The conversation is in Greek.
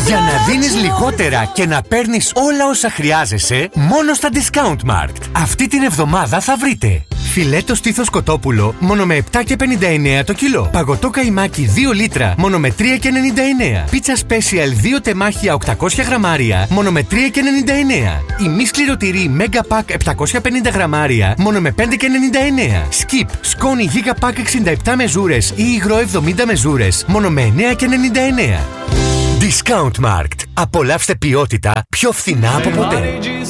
Για να δίνεις λιγότερα και να παίρνεις όλα όσα χρειάζεσαι, μόνο στα Discountmarkt. Αυτή την εβδομάδα θα βρείτε φιλέτο στήθος κοτόπουλο μόνο με 7,59 το κιλό. Παγωτό καϊμάκι 2 λίτρα μόνο με 3,99. Πίτσα Special 2 τεμάχια 800 γραμμάρια μόνο με 3,99. Η μη σκληρωτηρή Mega Pack 750 γραμμάρια μόνο με 5,99. Skip σκόνη Giga Pack 67 μεζούρες ή υγρό 70 μεζούρες μόνο με 9,99. Discountmarkt. Απολαύστε ποιότητα πιο φθηνά από ποτέ.